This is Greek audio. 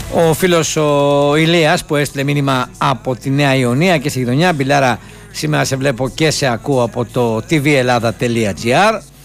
Ο φίλος ο Ηλίας που έστειλε μήνυμα από τη Νέα Ιωνία και στη γειτονιά. Μπιλάρα, σήμερα σε βλέπω και σε ακούω από το tvellada.gr.